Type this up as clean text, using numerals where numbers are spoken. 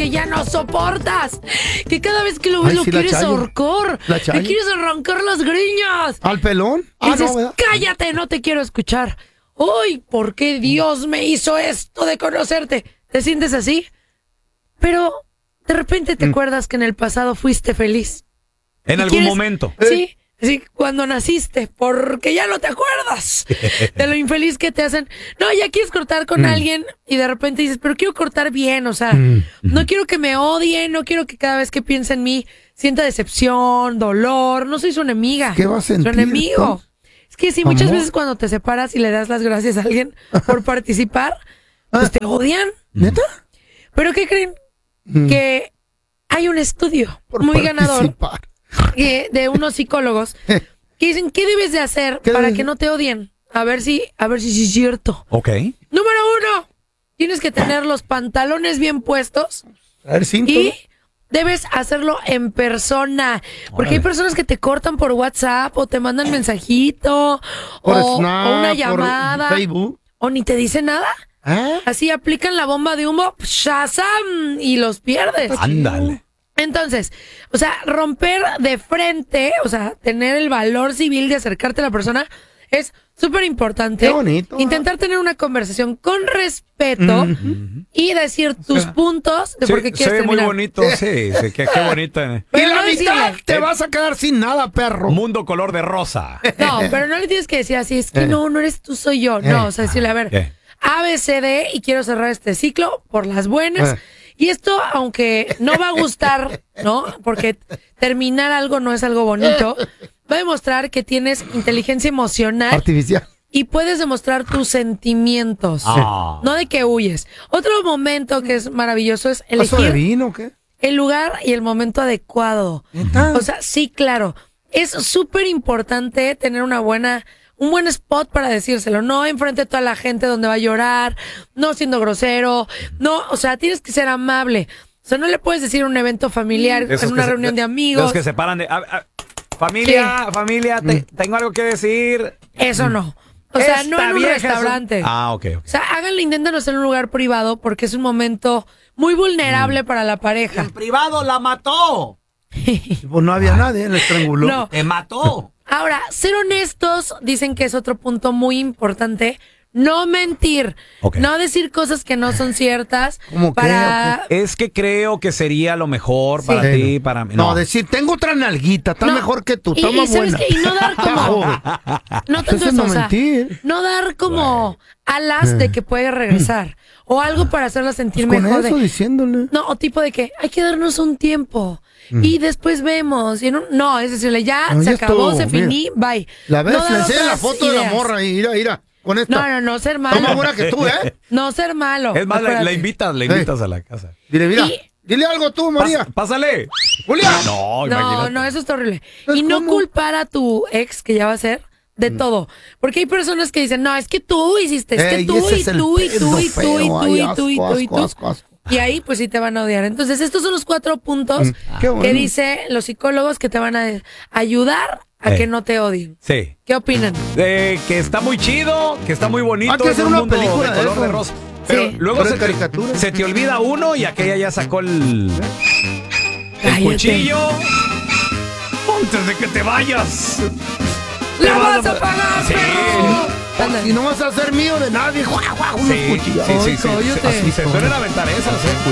que ya no soportas. Que cada vez que lo ves lo quieres ahorcar. Le quieres arrancar las greñas. ¿Al pelón? Y dices, cállate, no te quiero escuchar. Uy, ¿por qué Dios me hizo esto de conocerte? ¿Te sientes así? Pero de repente te acuerdas que en el pasado fuiste feliz. En algún momento. Sí. Sí, cuando naciste, porque ya no te acuerdas de lo infeliz que te hacen. No, ya quieres cortar con alguien y de repente dices, pero quiero cortar bien, o sea, no quiero que me odien, no quiero que cada vez que piense en mí sienta decepción, dolor. No soy su enemiga. ¿Qué va a sentir? Su enemigo. Es que sí, muchas veces cuando te separas y le das las gracias a alguien por participar, pues te odian. ¿Neta? ¿Pero qué creen? Que hay un estudio muy ganador de unos psicólogos que dicen, ¿qué debes de hacer para que no te odien? A ver si es cierto. Ok. Número 1, tienes que tener los pantalones bien puestos. A ver, y debes hacerlo en persona. Porque hay personas que te cortan por WhatsApp o te mandan mensajito o una llamada. Por Facebook. O ni te dicen nada. Así aplican la bomba de humo, ¡shazam! Y los pierdes. Ándale. Entonces, o sea, romper de frente, o sea, tener el valor civil de acercarte a la persona es súper importante. Qué bonito. Intentar tener una conversación con respeto y decir tus puntos de por qué quieres terminar. Muy bonito, sí, qué bonito. Pero y la no mitad decirle, te vas a quedar sin nada, perro. Mundo color de rosa. No, pero no le tienes que decir así, es que no eres tú, soy yo. No, o sea, decirle, a ver, A, B, C, D, y quiero cerrar este ciclo por las buenas. Y esto, aunque no va a gustar, ¿no? Porque terminar algo no es algo bonito, va a demostrar que tienes inteligencia emocional. Artificial. Y puedes demostrar tus sentimientos. No de que huyes. Otro momento que es maravilloso es elegir ¿Vaso de vino o qué? el lugar y el momento adecuado. O sea, sí, claro. Es súper importante tener un buen spot para decírselo, no enfrente de toda la gente donde va a llorar, no siendo grosero, no, o sea, tienes que ser amable. O sea, no le puedes decir en un evento familiar, en una reunión de amigos. Los que se paran de... familia, tengo algo que decir. Eso no. O sea, no en un restaurante. Ok. O sea, háganlo, inténtenlo hacer en un lugar privado porque es un momento muy vulnerable para la pareja. El privado la mató. Pues no había nadie, le estranguló. No. Te mató. Ahora, ser honestos, dicen que es otro punto muy importante. No mentir, no decir cosas que no son ciertas. ¿Cómo para... Es que creo que sería lo mejor para ti, para mí. No, decir, tengo otra nalguita, está mejor que tú, está más buena. Y no dar como... no tanto eso, o sea, no dar como alas de que puede regresar. O algo para hacerla sentir pues mejor. Con eso, diciéndole. No, o tipo de que hay que darnos un tiempo. Y después vemos. Y no, es decirle, ya se acabó, se finí, bye. La ves, no le enseña la foto de la morra y mira. Con esta. No, ser malo. Está más buena que tú, ¿eh? No ser malo. Es más, la invitas a la casa. Dile, mira, dile algo tú, María. Pásale. Julia. No, imagínate. No, eso está horrible. Y no culpar a tu ex, que ya va a ser, de todo. Porque hay personas que dicen, no, es que tú hiciste, es que tú y tú. Y ahí pues sí te van a odiar. Entonces estos son los 4 puntos que dicen los psicólogos que te van a ayudar a que no te odien. Sí. ¿Qué opinan? Que está muy chido, que está muy bonito. Hay que hacer una película de color de rosa. Pero luego se te olvida uno y aquella ya sacó el cuchillo. Antes de que te vayas. ¡La vas a pagar, perro! Y no vas a ser mío de nadie. Sí. Y se suelen aventar esas,